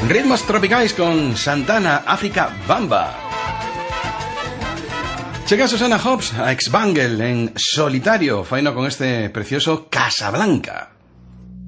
Ritmos tropicais con Santana, África Bamba. Chega Susana Hobbs a Ex-Bangle en solitario, faino con este precioso Casablanca.